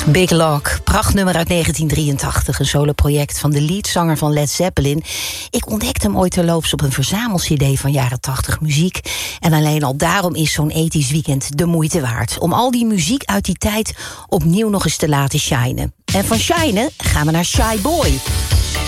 Big Lock, prachtnummer uit 1983. Een soloproject van de leadzanger van Led Zeppelin. Ik ontdekte hem ooit terloops op een verzamel-cd van jaren 80 muziek. En alleen al daarom is zo'n ethisch weekend de moeite waard. Om al die muziek uit die tijd opnieuw nog eens te laten shinen. En van shinen gaan we naar Shy Boy.